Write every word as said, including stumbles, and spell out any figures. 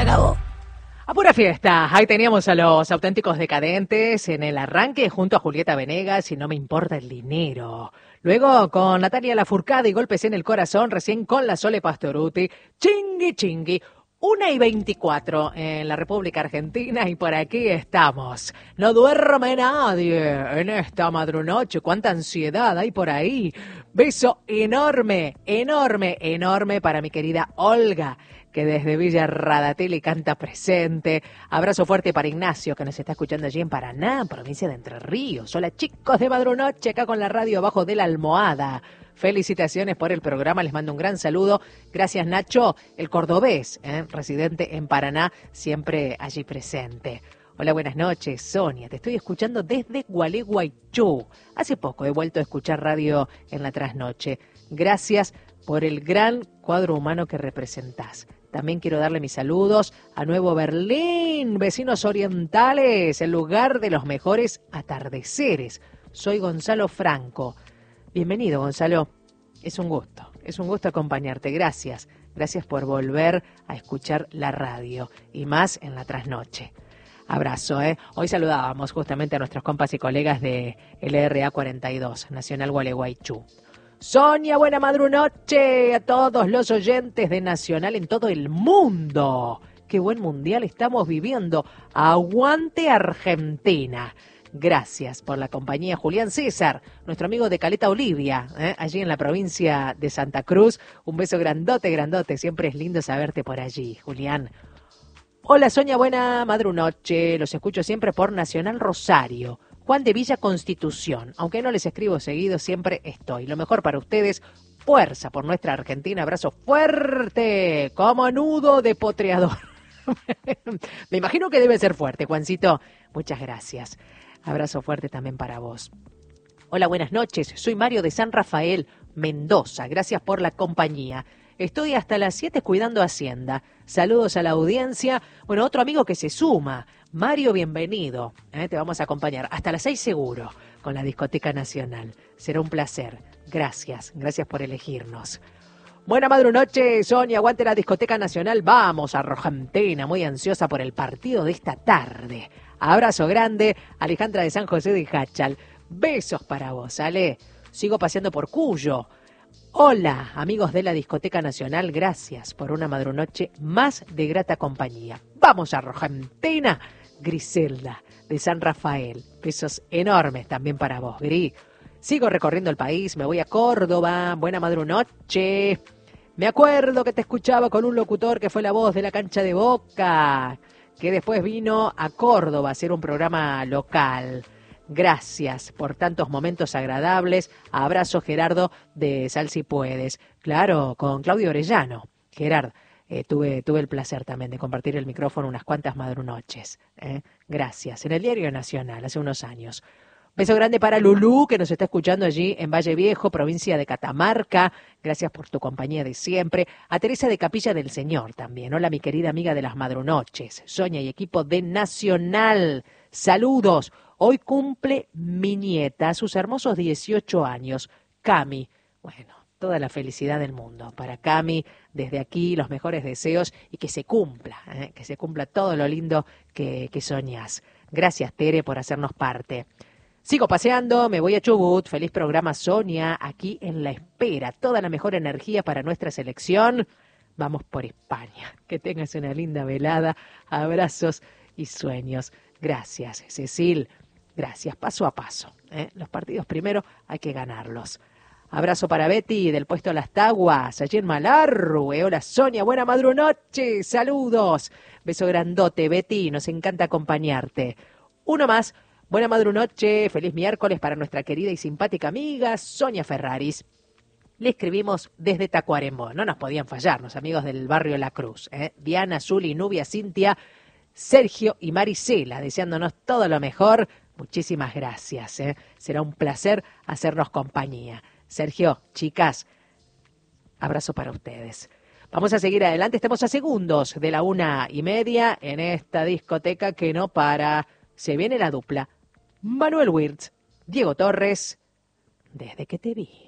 acabó. A pura fiesta, ahí teníamos a los auténticos decadentes en el arranque junto a Julieta Venegas y No me importa el dinero. Luego con Natalia Lafourcade y Golpes en el corazón, recién con la Sole Pastorutti, Chingui Chingui. Una y veinticuatro en la República Argentina y por aquí estamos. No duerme nadie en esta madrunoche. Cuánta ansiedad hay por ahí. Beso enorme, enorme, enorme para mi querida Olga, que desde Villa Radatili canta presente. Abrazo fuerte para Ignacio, que nos está escuchando allí en Paraná, provincia de Entre Ríos. Hola chicos de madrunoche, acá con la radio abajo de la almohada. Felicitaciones por el programa, les mando un gran saludo. Gracias Nacho, el cordobés, ¿eh? residente en Paraná, siempre allí presente. Hola, buenas noches, Sonia, te estoy escuchando desde Gualeguaychú. Hace poco he vuelto a escuchar radio en la trasnoche. Gracias por el gran cuadro humano que representás. También quiero darle mis saludos a Nuevo Berlín, vecinos orientales, el lugar de los mejores atardeceres. Soy Gonzalo Franco. Bienvenido, Gonzalo. Es un gusto, es un gusto acompañarte. Gracias, gracias por volver a escuchar la radio y más en la trasnoche. Abrazo, ¿eh? Hoy saludábamos justamente a nuestros compas y colegas de L R A cuarenta y dos, Nacional Gualeguaychú. Sonia, buena madrunoche a todos los oyentes de Nacional en todo el mundo. Qué buen mundial estamos viviendo. Aguante Argentina. Gracias por la compañía, Julián César, nuestro amigo de Caleta Olivia, ¿eh? allí en la provincia de Santa Cruz. Un beso grandote, grandote. Siempre es lindo saberte por allí, Julián. Hola, Sonia, buena madrunoche. Los escucho siempre por Nacional Rosario. Juan de Villa Constitución. Aunque no les escribo seguido, siempre estoy. Lo mejor para ustedes, fuerza por nuestra Argentina. Abrazo fuerte, como nudo de potreador. Me imagino que debe ser fuerte, Juancito. Muchas gracias. Abrazo fuerte también para vos. Hola, buenas noches. Soy Mario de San Rafael, Mendoza. Gracias por la compañía. Estoy hasta las siete cuidando Hacienda. Saludos a la audiencia. Bueno, otro amigo que se suma. Mario, bienvenido. ¿Eh? Te vamos a acompañar hasta las seis seguro con la Discoteca Nacional. Será un placer. Gracias. Gracias por elegirnos. Buena madrunoche, Sonia. Aguante la Discoteca Nacional. Vamos a Argentina. Muy ansiosa por el partido de esta tarde. Abrazo grande, Alejandra de San José de Hachal. Besos para vos, Ale. Sigo paseando por Cuyo. Hola, amigos de la Discoteca Nacional. Gracias por una madrunoche más de grata compañía. Vamos a Argentina. Griselda de San Rafael. Besos enormes también para vos, Gri. Sigo recorriendo el país. Me voy a Córdoba. Buena madrunoche. Me acuerdo que te escuchaba con un locutor que fue la voz de la cancha de Boca, que después vino a Córdoba a hacer un programa local. Gracias por tantos momentos agradables. Abrazo, Gerardo, de Sal Si Puedes. Claro, con Claudio Orellano. Gerard, eh, tuve, tuve el placer también de compartir el micrófono unas cuantas madrunoches. ¿eh? Gracias. En el Diario Nacional, hace unos años. Beso grande para Lulú, que nos está escuchando allí en Valle Viejo, provincia de Catamarca. Gracias por tu compañía de siempre. A Teresa de Capilla del Señor también. Hola, mi querida amiga de las madrunoches. Sonia y equipo de Nacional. Saludos. Hoy cumple mi nieta, sus hermosos dieciocho años. Cami. Bueno, toda la felicidad del mundo. Para Cami, desde aquí, los mejores deseos y que se cumpla, ¿eh? que se cumpla todo lo lindo que, que soñás. Gracias, Tere, por hacernos parte. Sigo paseando, me voy a Chubut. Feliz programa, Sonia, aquí en la espera. Toda la mejor energía para nuestra selección. Vamos por España. Que tengas una linda velada. Abrazos y sueños. Gracias, Cecil. Gracias, paso a paso. ¿eh? Los partidos primero hay que ganarlos. Abrazo para Betty del puesto Las Taguas, allí en Malargüe. Hola, Sonia, buena madrunoche. Saludos. Beso grandote, Betty. Nos encanta acompañarte. Uno más. Buena madrunoche, feliz miércoles para nuestra querida y simpática amiga Sonia Ferraris. Le escribimos desde Tacuarembó. No nos podían fallar los amigos del barrio La Cruz. ¿eh? Diana, Zuli, Nubia, Cintia, Sergio y Marisela, deseándonos todo lo mejor. Muchísimas gracias. ¿eh? Será un placer hacernos compañía. Sergio, chicas, abrazo para ustedes. Vamos a seguir adelante. Estamos a segundos de la una y media en esta discoteca que no para. Se viene la dupla. Manuel Wirtz, Diego Torres, desde que te vi.